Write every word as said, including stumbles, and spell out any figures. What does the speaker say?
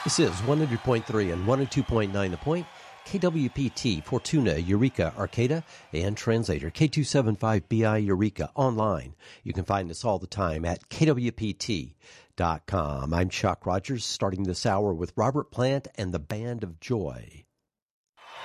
This is one hundred point three and one oh two point nine The Point, K W P T, Fortuna, Eureka, Arcata, and Translator, K two seventy-five B I Eureka, online. You can find us all the time at K W P T dot com. I'm Chuck Rogers, starting this hour with Robert Plant and the Band of Joy.